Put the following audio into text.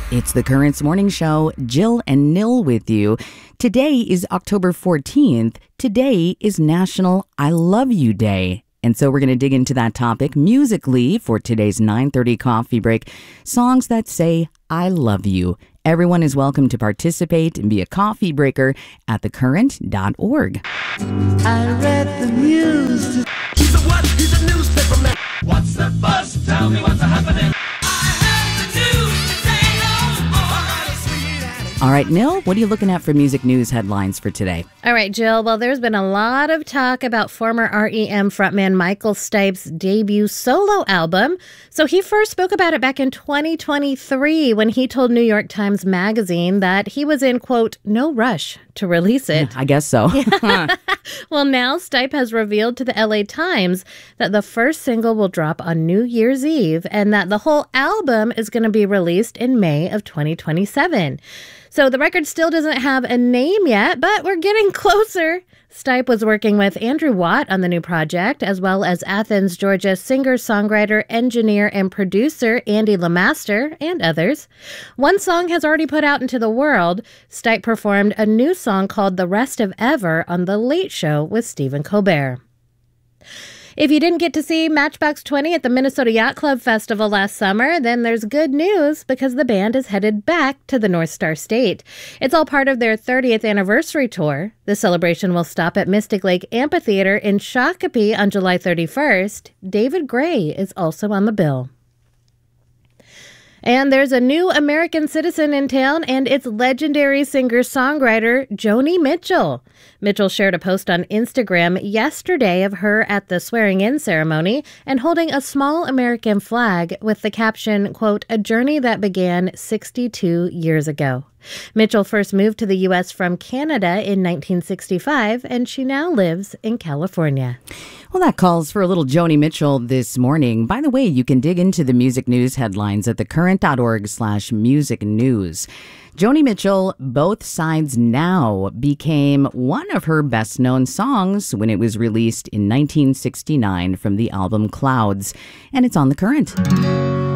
It's the Currents Morning Show. Jill and Nil with you. Today is October 14th. Today is National I Love You Day. And so we're going to dig into that topic musically for today's 9:30 coffee break. Songs that say, I love you. Everyone is welcome to participate and be a coffee breaker at thecurrent.org. I read the news. He's a what? He's a newspaper man. What's the buzz? Tell me what's happening. All right, Nil, what are you looking at for music news headlines for today? All right, Jill. Well, there's been a lot of talk about former REM frontman Michael Stipe's debut solo album. So he first spoke about it back in 2023 when he told New York Times Magazine that he was in, quote, no rush to release it. I guess so. Well, now Stipe has revealed to the LA Times that the first single will drop on New Year's Eve and that the whole album is going to be released in May of 2027. So the record still doesn't have a name yet, but we're getting closer. Stipe was working with Andrew Watt on the new project, as well as Athens, Georgia singer, songwriter, engineer, and producer Andy Lamaster, and others. One song has already put out into the world. Stipe performed a new song called The Rest of Ever on The Late Show with Stephen Colbert. If you didn't get to see Matchbox 20 at the Minnesota Yacht Club Festival last summer, then there's good news because the band is headed back to the North Star State. It's all part of their 30th anniversary tour. The celebration will stop at Mystic Lake Amphitheater in Shakopee on July 31st. David Gray is also on the bill. And there's a new American citizen in town, and it's legendary singer-songwriter Joni Mitchell. Mitchell shared a post on Instagram yesterday of her at the swearing-in ceremony and holding a small American flag with the caption, quote, a journey that began 62 years ago. Mitchell first moved to the U.S. from Canada in 1965, and she now lives in California. Well, that calls for a little Joni Mitchell this morning. By the way, you can dig into the music news headlines at thecurrent.org/music news. Joni Mitchell, Both Sides Now, became one of her best-known songs when it was released in 1969 from the album Clouds, and it's on The Current.